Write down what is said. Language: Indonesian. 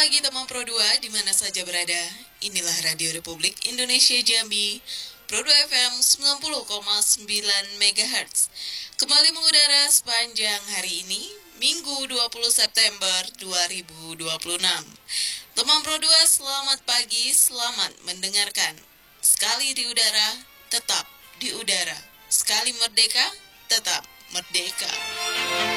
pagi teman Pro 2 di mana saja berada. Inilah Radio Republik Indonesia Jambi, Pro 2 FM 90,9 MHz. Kembali mengudara sepanjang hari ini, Minggu 20 September 2026. Teman Pro 2, selamat pagi, selamat mendengarkan. Sekali di udara, tetap di udara. Sekali merdeka, tetap merdeka.